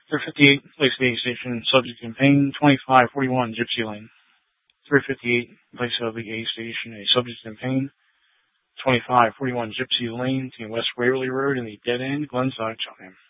358, Place of the aid station, subject in pain, 2541 Gypsy Lane. 358, place of the aid station, a subject in pain, 2541 Gypsy Lane, West Waverly Road in the Dead End, Glenside, Cheltenham.